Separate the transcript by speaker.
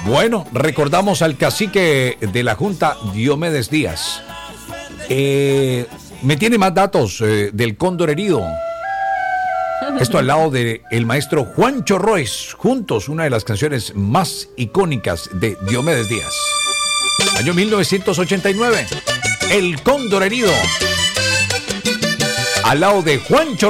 Speaker 1: Bueno, recordamos al cacique de la Junta, Diomedes Díaz. Me tiene más datos del cóndor herido. Esto al lado del maestro Juancho Roes. Juntos, una de las canciones más icónicas de Diomedes Díaz. Año 1989. El cóndor herido. Al lado de Juancho